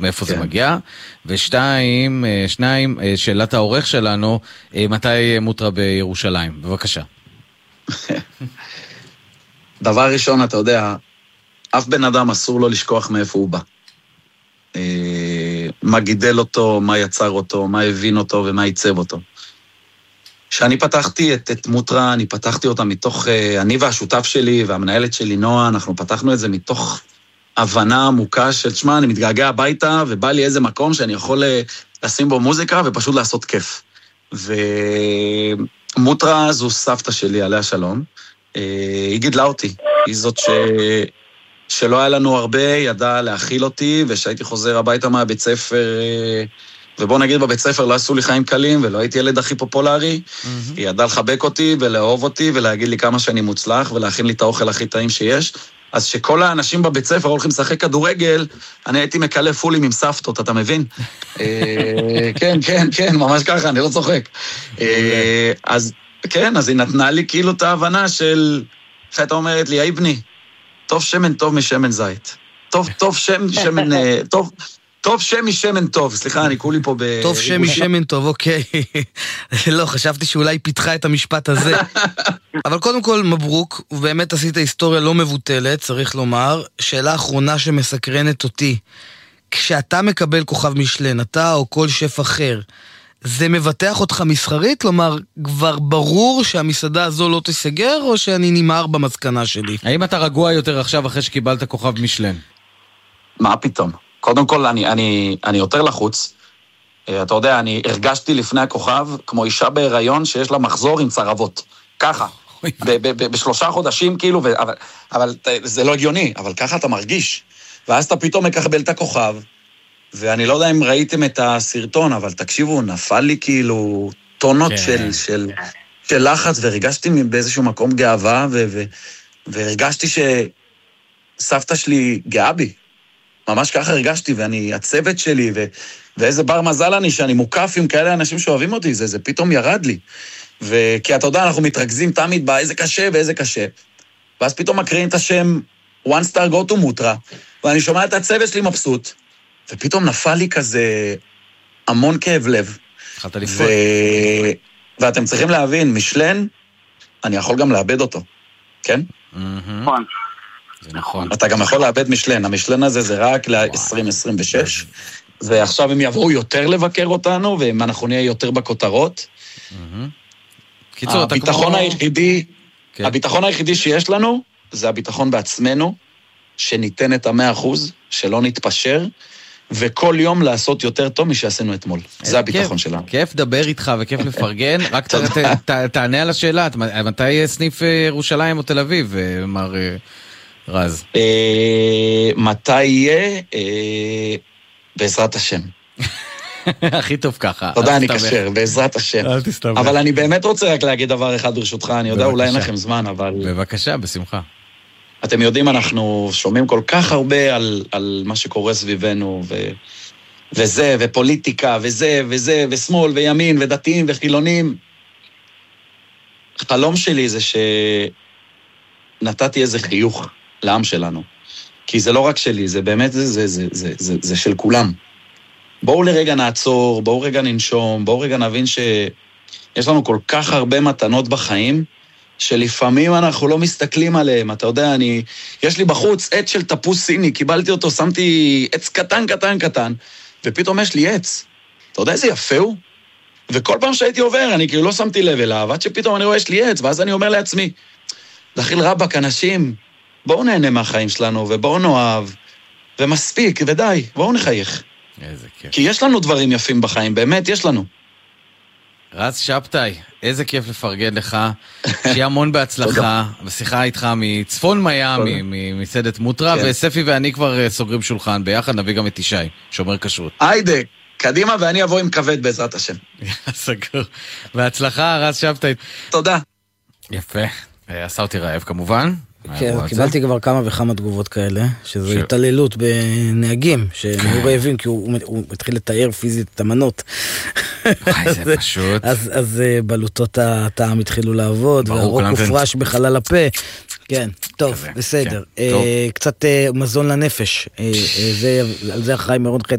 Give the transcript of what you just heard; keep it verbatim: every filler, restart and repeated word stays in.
מאיפה זה מגיע, ושתיים, שניים, שאלת העורך שלנו, מתי מוטרה בירושלים? בבקשה. דבר ראשון, אתה יודע, אף בן אדם אסור לו לשכוח מאיפה הוא בא. מה גידל אותו, מה יצר אותו, מה הבין אותו ומה ייצב אותו. כשאני פתחתי את, את מוטרה, אני פתחתי אותה מתוך, אני והשותף שלי והמנהלת שלי נועה, אנחנו פתחנו את זה מתוך הבנה עמוקה של, שמה, אני מתגעגע הביתה ובא לי איזה מקום שאני יכול לשים בו מוזיקה ופשוט לעשות כיף. ומוטרה זו סבתא שלי, עליה שלום, היא גידלה אותי, היא זאת ש... שלא היה לנו הרבה, ידעה להכיל אותי, ושהייתי חוזר הביתה מהבית ספר, ובוא נגיד בבית ספר לא עשו לי חיים קלים, ולא הייתי ילד הכי פופולרי, mm-hmm. היא ידעה לחבק אותי ולאהוב אותי, ולהגיד לי כמה שאני מוצלח, ולהכין לי את האוכל הכי טעים שיש. אז שכל האנשים בבית ספר הולכים לשחק כדורגל, אני הייתי מקלה פולים עם סבתות, אתה מבין? כן, כן, כן, ממש ככה, אני לא צוחק. אז כן, אז היא נתנה לי כאילו את ההבנה של, חייתה אומרת לי, איבני, טוב שמן טוב משמן זית. טוב, טוב שם, שמן, טוב, טוב שם משמן טוב. סליחה, אני כולי פה ב... טוב שם משמן טוב, אוקיי. לא, חשבתי שאולי פיתחה את המשפט הזה. אבל קודם כל, מברוק, ובאמת עשית היסטוריה לא מבוטלת, צריך לומר. שאלה אחרונה שמסקרנת אותי. כשאתה מקבל כוכב משלן, אתה או כל שף אחר, זה מבטח אותך מסחרית? כלומר, כבר ברור שהמסעדה הזו לא תסגר, או שאני נמהר במסקנה שלי? האם אתה רגוע יותר עכשיו אחרי שקיבלת כוכב משלן? מה פתאום? קודם כל, אני, אני, אני יותר לחוץ. אתה יודע, אני הרגשתי לפני הכוכב, כמו אישה בהיריון שיש לה מחזור עם צרבות. ככה. ב- ב- ב- בשלושה חודשים, כאילו, ו- אבל, אבל זה לא הגיוני, אבל ככה אתה מרגיש. ואז אתה פתאום מקבל את הכוכב, ואני לא יודע אם ראיתם את הסרטון, אבל תקשיבו, נפל לי כאילו טונות של, של, של לחץ, והרגשתי באיזשהו מקום גאווה, ו, ו, והרגשתי שסבתא שלי גאה בי. ממש ככה הרגשתי, ואני, הצוות שלי, ו, ואיזה בר מזל אני, שאני מוקף עם כאלה אנשים שאוהבים אותי, זה, זה פתאום ירד לי. וכי אתה יודע, אנחנו מתרכזים תמיד באיזה קשה ואיזה קשה. ואז פתאום מקריאים את השם One Star Go to מוטרה, ואני שומע את הצוות שלי מבסוט, ופתאום נפל לי כזה המון כאב לב. התחלת לפעול. ו... ואתם צריכים להבין, משלן, אני יכול גם לאבד אותו, כן? נכון. זה נכון. אתה גם יכול לאבד משלן, המשלן הזה זה רק ל-עשרים עשרים ושש, ועכשיו הם יבואו יותר לבקר אותנו, ואנחנו נהיה יותר בכותרות. הביטחון היחידי, הביטחון היחידי שיש לנו, זה הביטחון בעצמנו, שניתן את המאה אחוז, שלא נתפשר, וכל יום לעשות יותר טוב משעשינו אתמול. זה הביטחון שלנו. כיף דבר איתך וכיף לפרגן, רק תענה על השאלה, מתי סניף ירושלים או תל אביב, מר רז? מתי יהיה? בעזרת השם. הכי טוב ככה. תודה, אני קשר, בעזרת השם. אל תסתבר. אבל אני באמת רוצה רק להגיד דבר אחד ברשותך, אני יודע, אולי אין לכם זמן, אבל... בבקשה, בשמחה. אתם יודעים, אנחנו שומעים כל כך הרבה על, על מה שקורה סביבנו, ו, וזה, ופוליטיקה, וזה, וזה, ושמאל, וימין, ודתיים, וחילונים. החלום שלי זה שנתתי איזה חיוך לעם שלנו. כי זה לא רק שלי, זה באמת, זה, זה, זה, זה, זה, זה של כולם. בואו לרגע נעצור, בואו רגע ננשום, בואו רגע נבין שיש לנו כל כך הרבה מתנות בחיים, שלפעמים אנחנו לא מסתכלים עליהם. אתה יודע, אני, יש לי בחוץ עץ של תפוס סיני, קיבלתי אותו, שמתי עץ קטן, קטן, קטן, ופתאום יש לי עץ. אתה יודע איזה יפה הוא? וכל פעם שהייתי עובר, אני כאילו לא שמתי לב אליו, עד שפתאום אני רואה יש לי עץ, ואז אני אומר לעצמי, דחיל רבק, אנשים, בואו נהנה מהחיים שלנו, ובואו נאהב, ומספיק, ודי, בואו נחייך. איזה כיף. כי יש לנו דברים יפים בחיים, באמת יש לנו. רז שבתאי, איזה כיף לפרגן לך, שיהיה המון בהצלחה, בשיחה איתך מצפון מיאמי, ממסעדת מוטרה, וספי ואני כבר סוגרים שולחן ביחד, נביא גם את ישי, שומר כשרות. היידה, קדימה ואני אבוא עם כבד בעזרת השם. סגור. בהצלחה, רז שבתאי. תודה. יפה, עשה אותי רעב כמובן. כן, קיבלתי כבר כמה וכמה תגובות כאלה, שזו התעללות בנהגים, שהם רעבים, כי הוא התחיל לתאר פיזית את המנות. וואי, זה פשוט. אז בלוטות הטעם התחילו לעבוד, והרוק הופרש בחלל הפה. כן, טוב, בסדר. קצת מזון לנפש. על זה אחראי מירון חטא.